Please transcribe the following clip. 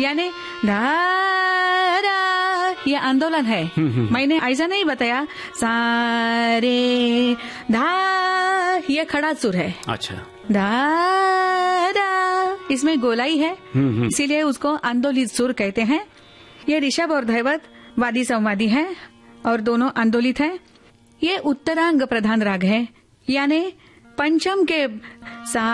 यानी धा रा, ये आंदोलन है। मैंने ऐसा नहीं बताया सा रे धा, ये खड़ा सुर है। अच्छा। धा रा, इसमें गोलाई है, इसीलिए उसको आंदोलित सुर कहते हैं। ये ऋषभ और धैवत वादी संवादी है और दोनों आंदोलित है। ये उत्तरांग प्रधान राग है, यानी पंचम के सा